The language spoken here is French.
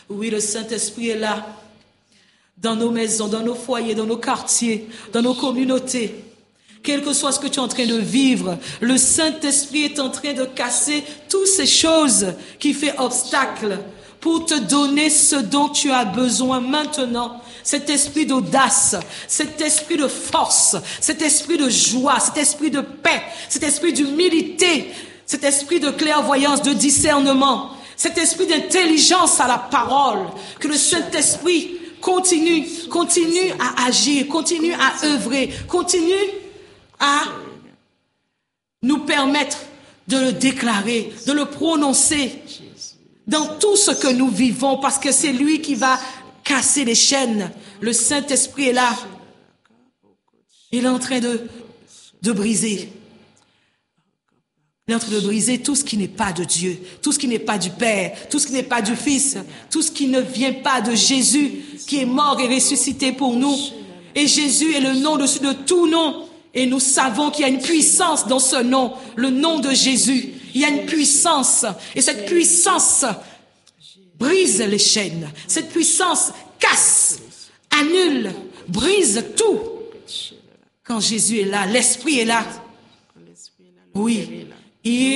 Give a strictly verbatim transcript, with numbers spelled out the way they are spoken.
Oui, le Saint-Esprit est là, dans nos maisons, dans nos foyers, dans nos quartiers, dans nos communautés. Quel que soit ce que tu es en train de vivre, le Saint-Esprit est en train de casser toutes ces choses qui font obstacle pour te donner ce dont tu as besoin maintenant. Cet esprit d'audace, cet esprit de force, cet esprit de joie, cet esprit de paix, cet esprit d'humilité, cet esprit de clairvoyance, de discernement, cet esprit d'intelligence à la parole, que le Saint-Esprit continue, continue à agir, continue à œuvrer, continue à nous permettre de le déclarer, de le prononcer dans tout ce que nous vivons, parce que c'est lui qui va casser les chaînes. Le Saint-Esprit est là. Il est en train de, de briser. Il est en train de briser tout ce qui n'est pas de Dieu, tout ce qui n'est pas du Père, tout ce qui n'est pas du Fils, tout ce qui ne vient pas de Jésus, qui est mort et ressuscité pour nous. Et Jésus est le nom dessus de tout nom. Et nous savons qu'il y a une puissance dans ce nom, le nom de Jésus. Il y a une puissance. Et cette puissance brise les chaînes. Cette puissance casse, annule, brise tout. Quand Jésus est là, l'Esprit est là. Oui. Il